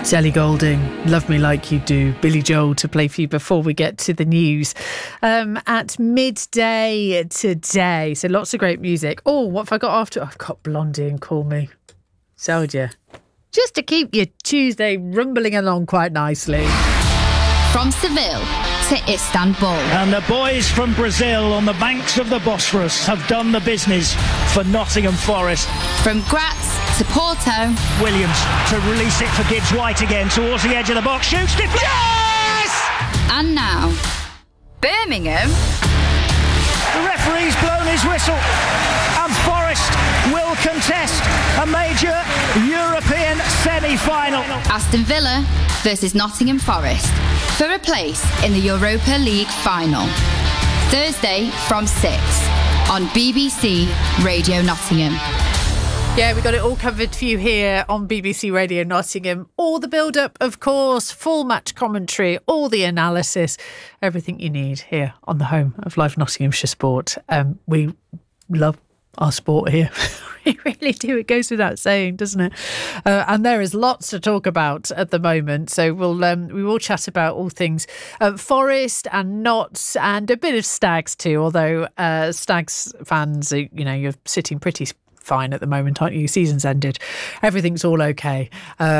It's Ellie Goulding, Love Me Like You Do, Billy Joel to play for you before we get to the news at midday today. So lots of great music. Oh, what have I got after? I've got Blondie and Call Me. Told you. Just to keep your Tuesday rumbling along quite nicely. From Seville to Istanbul. And the boys from Brazil on the banks of the Bosphorus have done the business for Nottingham Forest. From Graz to Porto. Williams to release it for Gibbs White again towards the edge of the box. Shoots, yes! And now, Birmingham. The referee's blown his whistle and Forest will contest a major European semi-final. Aston Villa versus Nottingham Forest for a place in the Europa League final. Thursday from 6 on BBC Radio Nottingham. Yeah, we got it all covered for you here on BBC Radio Nottingham. All the build-up, of course, full match commentary, all the analysis, everything you need here on the home of Live Nottinghamshire Sport. We love our sport here. We really do. It goes without saying, doesn't it? And there is lots to talk about at the moment. So we will chat about all things Forest and Notts and a bit of Stags too. Although Stags fans, you're sitting pretty fine at the moment, aren't you? Season's ended. Everything's all okay.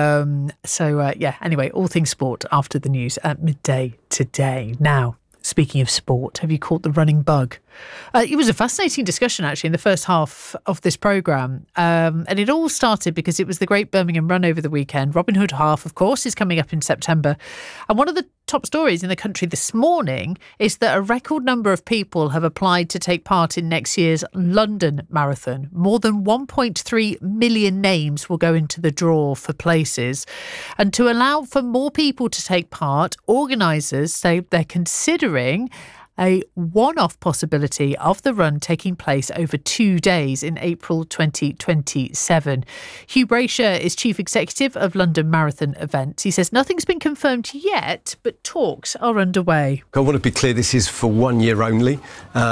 Anyway, all things sport after the news at midday today. Now, speaking of sport, have you caught the running bug? It was a fascinating discussion, actually, in the first half of this programme. And it all started because it was the Great Birmingham Run over the weekend. Robin Hood Half, of course, is coming up in September. And one of the top stories in the country this morning is that a record number of people have applied to take part in next year's London Marathon. More than 1.3 million names will go into the draw for places. And to allow for more people to take part, organisers say they're considering a one-off possibility of the run taking place over 2 days in April 2027. Hugh Brasher is Chief Executive of London Marathon Events. He says nothing's been confirmed yet, but talks are underway. I want to be clear, this is for 1 year only.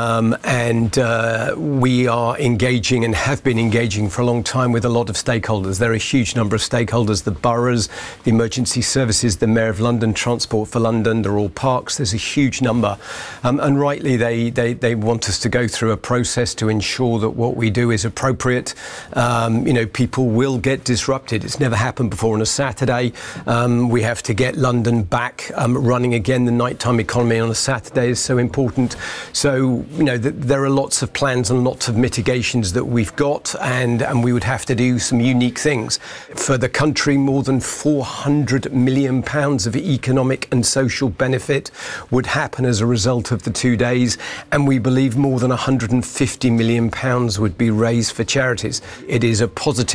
We are engaging and have been engaging for a long time with a lot of stakeholders. There are a huge number of stakeholders, the boroughs, the emergency services, the Mayor of London, Transport for London, they're all parks. There's a huge number. And rightly, they want us to go through a process to ensure that what we do is appropriate. People will get disrupted. It's never happened before on a Saturday. We have to get London back running again. The nighttime economy on a Saturday is so important. So, there are lots of plans and lots of mitigations that we've got, and we would have to do some unique things. For the country, more than £400 million of economic and social benefit would happen as a result of the 2 days, and we believe more than £150 million would be raised for charities. It is a positive